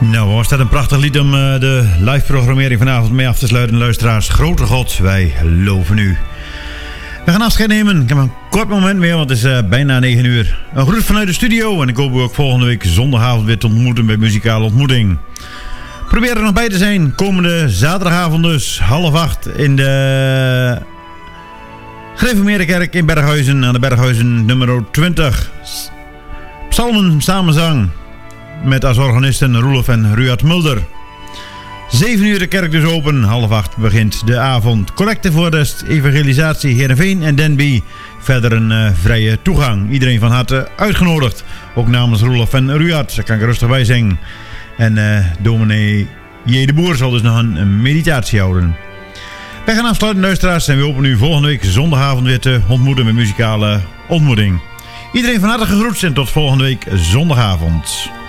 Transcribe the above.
Nou, was dat een prachtig lied om de live programmering vanavond mee af te sluiten. Luisteraars, grote God, wij loven u. We gaan afscheid nemen. Ik heb een kort moment meer, want het is bijna 9 uur. Een groet vanuit de studio en ik hoop u ook volgende week zondagavond weer te ontmoeten bij Muzikale Ontmoeting. Probeer er nog bij te zijn. Komende zaterdagavond dus, 7:30 in de Gereformeerde Kerk in Berghuizen. Aan de Berghuizen nummer 20. Psalmen samenzang. Met als organisten Roelof en Ruud Mulder. 7 uur de kerk dus open. 7:30 begint de avond. Collecte voor de evangelisatie Heerenveen en Denby. Verder een vrije toegang. Iedereen van harte uitgenodigd. Ook namens Roelof en Ruud. Daar kan ik er rustig bij zijn. En dominee J. de Boer zal dus nog een meditatie houden. Wij gaan afsluiten, luisteraars. En we hopen u volgende week zondagavond weer te ontmoeten met Muzikale Ontmoeting. Iedereen van harte gegroet en tot volgende week zondagavond.